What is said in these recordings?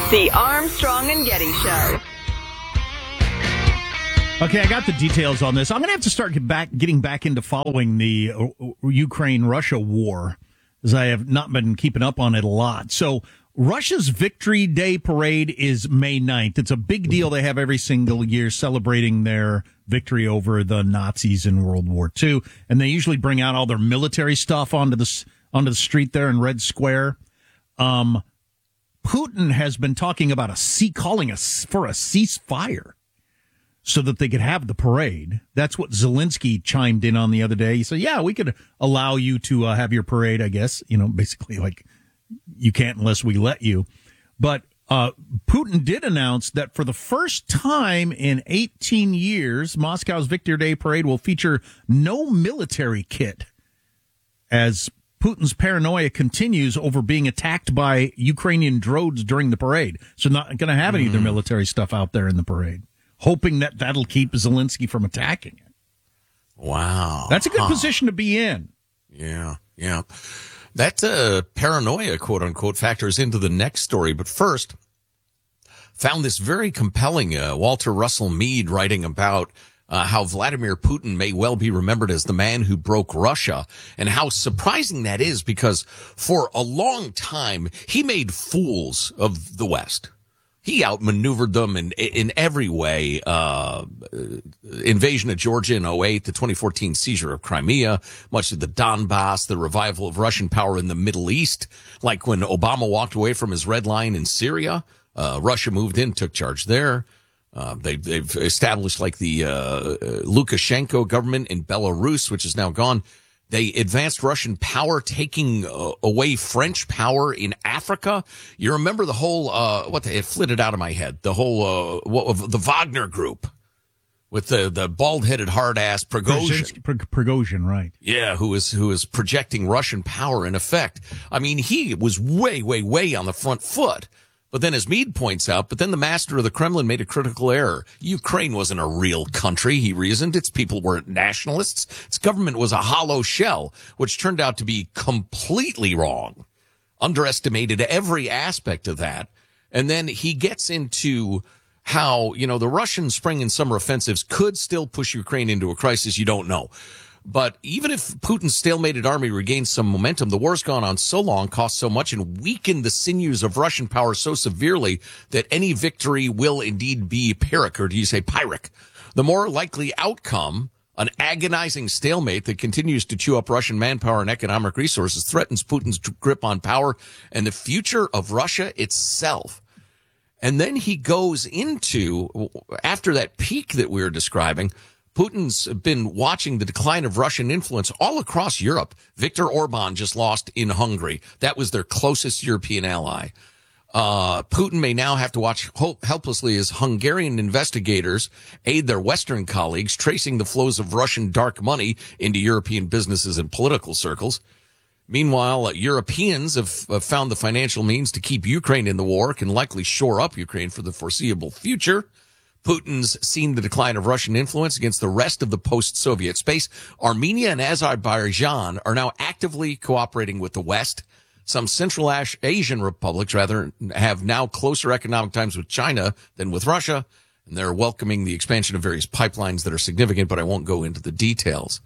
The Armstrong and Getty Show. Okay, I got the details on this. I'm going to have to start getting back into following the Ukraine-Russia war, as I have not been keeping up on it a lot. So Russia's Victory Day parade is May 9th. It's a big deal they have every single year celebrating their victory over the Nazis in World War II. And they usually bring out all their military stuff onto the street there in Red Square. Putin has been talking about calling for a ceasefire so that they could have the parade. That's what Zelensky chimed in on the other day. He said, yeah, we could allow you to have your parade, I guess. Basically like you can't unless we let you. But Putin did announce that for the first time in 18 years, Moscow's Victory Day parade will feature no military kit as Putin's paranoia continues over being attacked by Ukrainian drones during the parade. So not going to have any of their military stuff out there in the parade, hoping that that'll keep Zelensky from attacking it. Wow. That's a good position to be in. Yeah. That paranoia, quote unquote, factors into the next story. But first, found this very compelling Walter Russell Mead writing about how Vladimir Putin may well be remembered as the man who broke Russia, and how surprising that is because for a long time he made fools of the West. He outmaneuvered them in every way. Invasion of Georgia in 2008, the 2014 seizure of Crimea, much of the Donbass, the revival of Russian power in the Middle East, like when Obama walked away from his red line in Syria. Russia moved in, took charge there. They've established like the Lukashenko government in Belarus, which is now gone. They advanced Russian power, taking away French power in Africa. You remember the whole, it flitted out of my head, the whole, the Wagner group with the bald-headed hard-ass Prigozhin. Prigozhin, right. Yeah, who is projecting Russian power in effect. I mean, he was way, way, way on the front foot. But then, as Mead points out, the master of the Kremlin made a critical error. Ukraine wasn't a real country, he reasoned. Its people weren't nationalists. Its government was a hollow shell, which turned out to be completely wrong. Underestimated every aspect of that. And then he gets into how, the Russian spring and summer offensives could still push Ukraine into a crisis. You don't know. But even if Putin's stalemated army regains some momentum, the war's gone on so long, cost so much, and weakened the sinews of Russian power so severely that any victory will indeed be Pyrrhic, or do you say Pyrrhic? The more likely outcome, an agonizing stalemate that continues to chew up Russian manpower and economic resources, threatens Putin's grip on power and the future of Russia itself. And then he goes into, after that peak that we were describing, Putin's been watching the decline of Russian influence all across Europe. Viktor Orban just lost in Hungary. That was their closest European ally. Putin may now have to watch helplessly as Hungarian investigators aid their Western colleagues, tracing the flows of Russian dark money into European businesses and political circles. Meanwhile, Europeans have found the financial means to keep Ukraine in the war, can likely shore up Ukraine for the foreseeable future. Putin's seen the decline of Russian influence against the rest of the post-Soviet space. Armenia and Azerbaijan are now actively cooperating with the West. Some Central Asian republics, have now closer economic ties with China than with Russia, and they're welcoming the expansion of various pipelines that are significant, but I won't go into the details.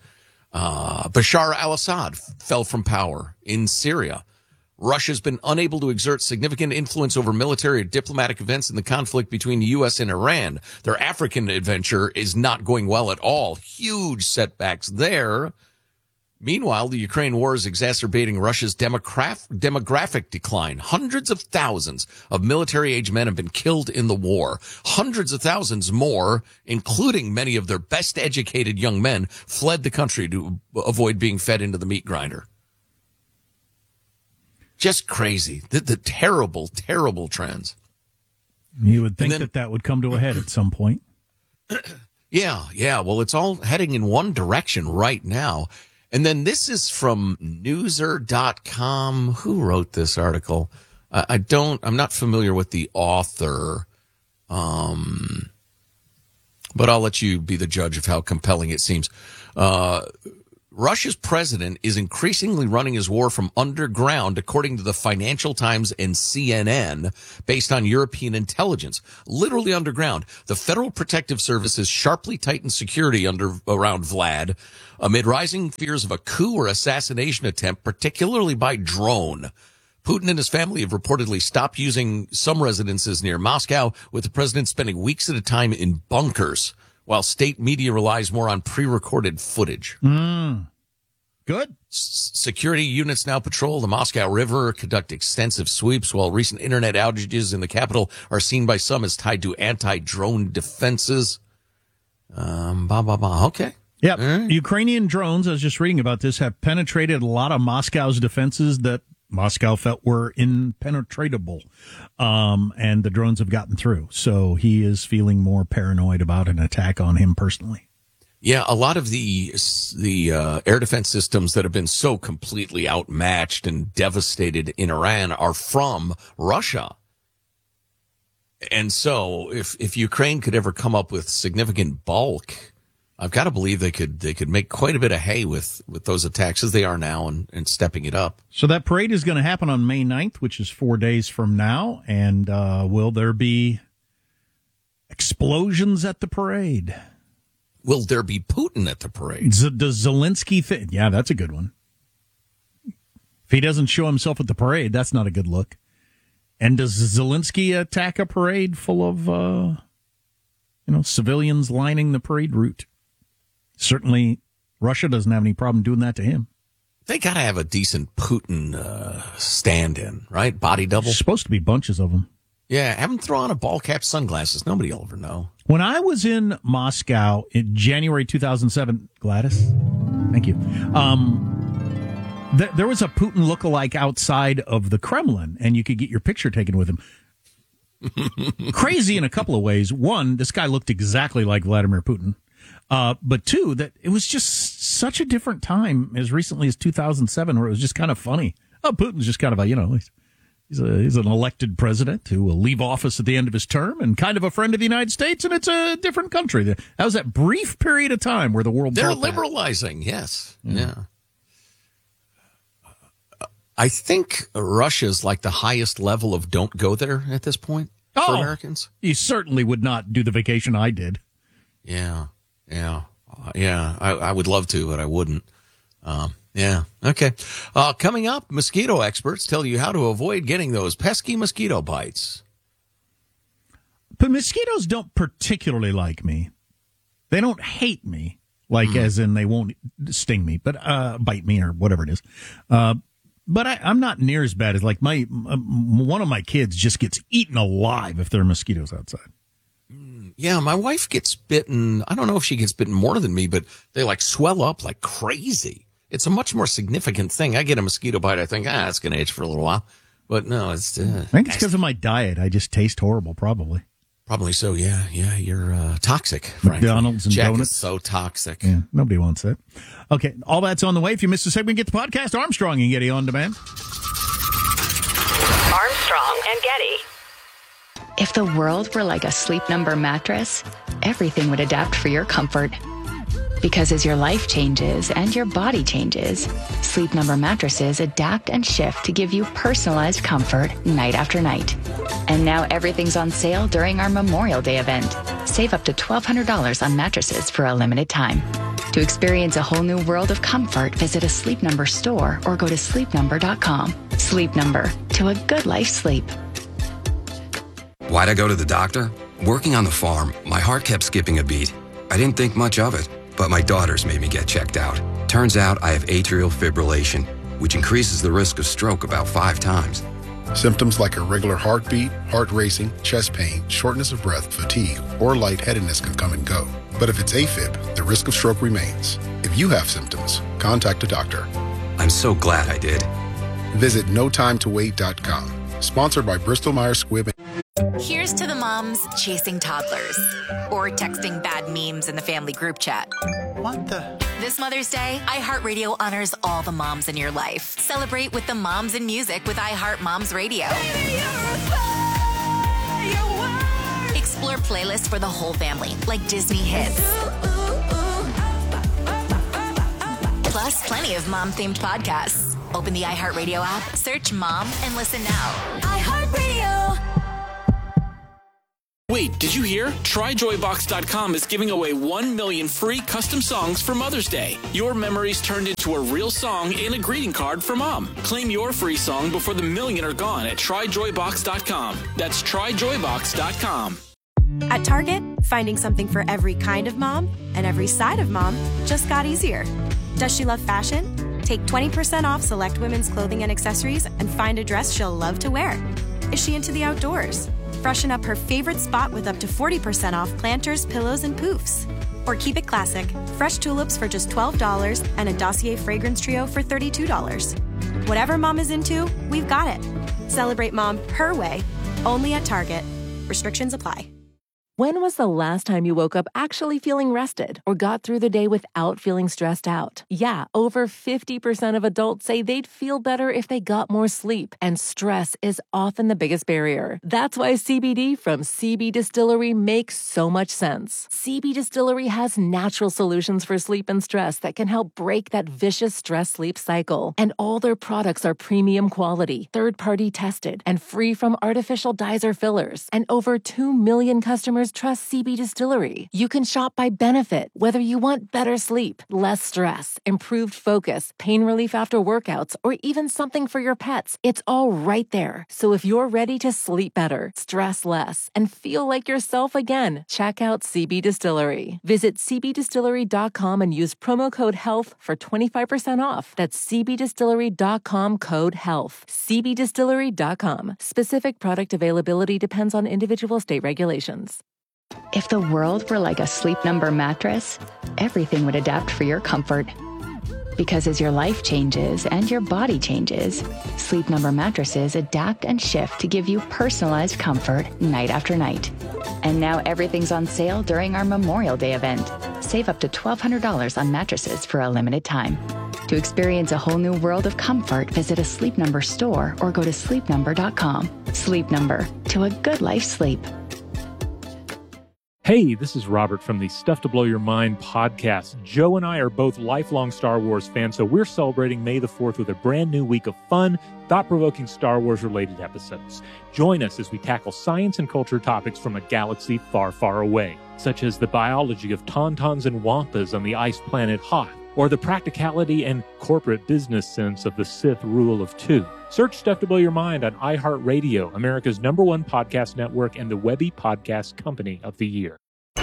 Bashar al-Assad fell from power in Syria. Russia's been unable to exert significant influence over military or diplomatic events in the conflict between the U.S. and Iran. Their African adventure is not going well at all. Huge setbacks there. Meanwhile, the Ukraine war is exacerbating Russia's demographic decline. Hundreds of thousands of military-age men have been killed in the war. Hundreds of thousands more, including many of their best-educated young men, fled the country to avoid being fed into the meat grinder. Just crazy. The terrible, terrible trends. You would think that would come to a head at some point. Yeah. Well, it's all heading in one direction right now. And then this is from Newser.com. Who wrote this article? I'm not familiar with the author. But I'll let you be the judge of how compelling it seems. Russia's president is increasingly running his war from underground, according to the Financial Times and CNN, based on European intelligence. Literally underground. The Federal Protective Service has sharply tightened security around Vlad amid rising fears of a coup or assassination attempt, particularly by drone. Putin and his family have reportedly stopped using some residences near Moscow, with the president spending weeks at a time in bunkers, while state media relies more on pre-recorded footage. Good. Security units now patrol the Moscow River, conduct extensive sweeps, while recent internet outages in the capital are seen by some as tied to anti-drone defenses. Okay. Yeah. Right. Ukrainian drones, I was just reading about this, have penetrated a lot of Moscow's defenses that Moscow felt were impenetrable. And the drones have gotten through. So he is feeling more paranoid about an attack on him personally. Yeah, a lot of the air defense systems that have been so completely outmatched and devastated in Iran are from Russia. And so if Ukraine could ever come up with significant bulk, I've got to believe they could make quite a bit of hay with those attacks as they are now and stepping it up. So that parade is going to happen on May 9th, which is 4 days from now. And will there be explosions at the parade? Will there be Putin at the parade? Does Zelensky think? Yeah, that's a good one. If he doesn't show himself at the parade, that's not a good look. And does Zelensky attack a parade full of, civilians lining the parade route? Certainly, Russia doesn't have any problem doing that to him. They got to have a decent Putin stand-in, right? Body double. There's supposed to be bunches of them. Yeah, have him throw on a ball-cap sunglasses. Nobody will ever know. When I was in Moscow in January 2007, Gladys, thank you, there was a Putin lookalike outside of the Kremlin, and you could get your picture taken with him. Crazy in a couple of ways. One, this guy looked exactly like Vladimir Putin. But two, that it was just such a different time as recently as 2007 where it was just kind of funny. Oh, Putin's just kind of he's an elected president who will leave office at the end of his term and kind of a friend of the United States, and it's a different country. That was that brief period of time where the world... They're liberalizing, yes. Yeah. I think Russia's like the highest level of don't go there at this point for Americans. You certainly would not do the vacation I did. Yeah. I would love to, but I wouldn't. Yeah. Okay. Coming up, mosquito experts tell you how to avoid getting those pesky mosquito bites. But mosquitoes don't particularly like me. They don't hate me, as in they won't sting me, but bite me or whatever it is. But I'm not near as bad as one of my kids just gets eaten alive if there are mosquitoes outside. Yeah, my wife gets bitten. I don't know if she gets bitten more than me, but they swell up like crazy. It's a much more significant thing. I get a mosquito bite, I think, it's going to itch for a little while. But no, it's... I think it's because of my diet. I just taste horrible, probably. Probably so, yeah. Yeah, you're toxic, frankly. McDonald's and Jack donuts. Is so toxic. Yeah, nobody wants that. Okay, all that's on the way. If you missed a segment, get the podcast Armstrong and Getty on demand. Armstrong and Getty. If the world were like a Sleep Number mattress, everything would adapt for your comfort. Because as your life changes and your body changes, Sleep Number mattresses adapt and shift to give you personalized comfort night after night. And now everything's on sale during our Memorial Day event. Save up to $1,200 on mattresses for a limited time. To experience a whole new world of comfort, visit a Sleep Number store or go to sleepnumber.com. Sleep Number, to a good life sleep. Why'd I go to the doctor? Working on the farm, my heart kept skipping a beat. I didn't think much of it, but my daughters made me get checked out. Turns out I have atrial fibrillation, which increases the risk of stroke about 5 times. Symptoms like irregular heartbeat, heart racing, chest pain, shortness of breath, fatigue, or lightheadedness can come and go. But if it's AFib, the risk of stroke remains. If you have symptoms, contact a doctor. I'm so glad I did. Visit notimetowait.com. Sponsored by Bristol-Myers Squibb. Here's to the moms chasing toddlers or texting bad memes in the family group chat. What the? This Mother's Day, iHeartRadio honors all the moms in your life. Celebrate with the moms in music with iHeart Moms Radio. Explore playlists for the whole family, like Disney hits. Plus Plus, plenty of mom-themed podcasts. Open the iHeartRadio app, search Mom, and listen now. iHeartRadio. Wait, did you hear? TryJoyBox.com is giving away 1 million free custom songs for Mother's Day. Your memories turned into a real song in a greeting card for Mom. Claim your free song before the million are gone at TryJoyBox.com. That's TryJoyBox.com. At Target, finding something for every kind of mom and every side of mom just got easier. Does she love fashion? Take 20% off select women's clothing and accessories and find a dress she'll love to wear. Is she into the outdoors? Freshen up her favorite spot with up to 40% off planters, pillows, and poofs. Or keep it classic, fresh tulips for just $12 and a Dossier fragrance trio for $32. Whatever mom is into, we've got it. Celebrate mom her way, only at Target. Restrictions apply. When was the last time you woke up actually feeling rested or got through the day without feeling stressed out? Yeah, over 50% of adults say they'd feel better if they got more sleep, and stress is often the biggest barrier. That's why CBD from CB Distillery makes so much sense. CB Distillery has natural solutions for sleep and stress that can help break that vicious stress-sleep cycle. And all their products are premium quality, third-party tested, and free from artificial dyes or fillers. And over 2 million customers trust CB Distillery. You can shop by benefit, whether you want better sleep, less stress, improved focus, pain relief after workouts, or even something for your pets. It's all right there. So if you're ready to sleep better, stress less, and feel like yourself again, check out CB Distillery. Visit cbdistillery.com and use promo code HEALTH for 25% off. That's cbdistillery.com code HEALTH. cbdistillery.com. Specific product availability depends on individual state regulations. If the world were like a Sleep Number mattress, everything would adapt for your comfort. Because as your life changes and your body changes, Sleep Number mattresses adapt and shift to give you personalized comfort night after night. And now everything's on sale during our Memorial Day event. Save up to $1,200 on mattresses for a limited time. To experience a whole new world of comfort, visit a Sleep Number store or go to sleepnumber.com. Sleep Number, to a good life sleep. Hey, this is Robert from the Stuff to Blow Your Mind podcast. Joe and I are both lifelong Star Wars fans, so we're celebrating May the 4th with a brand new week of fun, thought-provoking Star Wars-related episodes. Join us as we tackle science and culture topics from a galaxy far, far away, such as the biology of tauntauns and wampas on the ice planet Hoth, or the practicality and corporate business sense of the Sith rule of two. Search Stuff to Blow Your Mind on iHeartRadio, America's #1 podcast network and the Webby Podcast Company of the Year.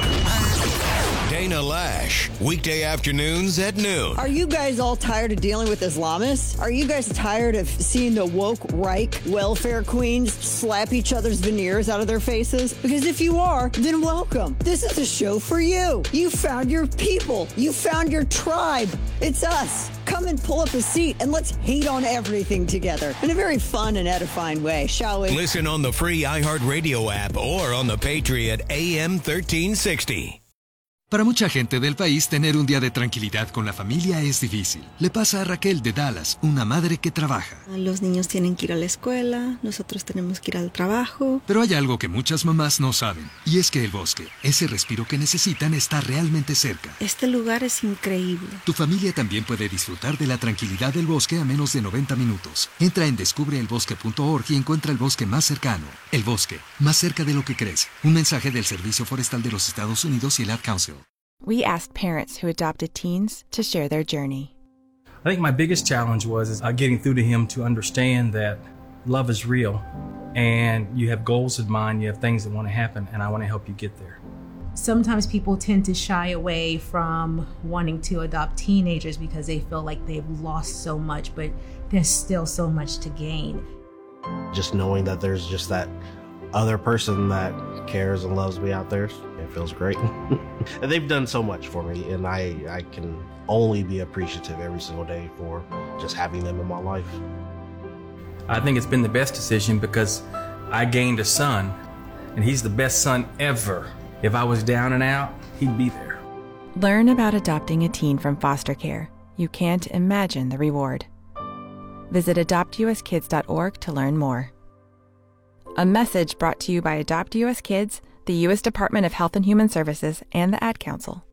Dana Lash, weekday afternoons at noon. Are you guys all tired of dealing with Islamists? Are you guys tired of seeing the woke Reich welfare queens slap each other's veneers out of their faces? Because if you are, then welcome. This is a show for you. You found your people. You found your tribe. It's us. Come and pull up a seat and let's hate on everything together in a very fun and edifying way, shall we? Listen on the free iHeartRadio app or on the Patriot AM 1360. Para mucha gente del país, tener un día de tranquilidad con la familia es difícil. Le pasa a Raquel de Dallas, una madre que trabaja. Los niños tienen que ir a la escuela, nosotros tenemos que ir al trabajo. Pero hay algo que muchas mamás no saben, y es que el bosque, ese respiro que necesitan, está realmente cerca. Este lugar es increíble. Tu familia también puede disfrutar de la tranquilidad del bosque a menos de 90 minutos. Entra en descubreelbosque.org y encuentra el bosque más cercano. El bosque, más cerca de lo que crees. Un mensaje del Servicio Forestal de los Estados Unidos y el Ad Council. We asked parents who adopted teens to share their journey. I think my biggest challenge was getting through to him to understand that love is real and you have goals in mind, you have things that want to happen, and I want to help you get there. Sometimes people tend to shy away from wanting to adopt teenagers because they feel like they've lost so much, but there's still so much to gain. Just knowing that there's just that other person that cares and loves me out there, it feels great. And they've done so much for me, and I can only be appreciative every single day for just having them in my life. I think it's been the best decision because I gained a son, and he's the best son ever. If I was down and out, he'd be there. Learn about adopting a teen from foster care. You can't imagine the reward. Visit adoptuskids.org to learn more. A message brought to you by Adopt U.S. Kids, the U.S. Department of Health and Human Services, and the Ad Council.